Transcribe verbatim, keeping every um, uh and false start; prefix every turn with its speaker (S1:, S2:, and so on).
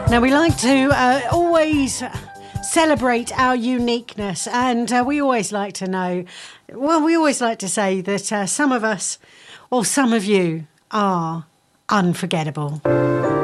S1: Now, we like to uh, always celebrate our uniqueness, and uh, we always like to know, well, we always like to say that uh, some of us, or some of you, are unforgettable.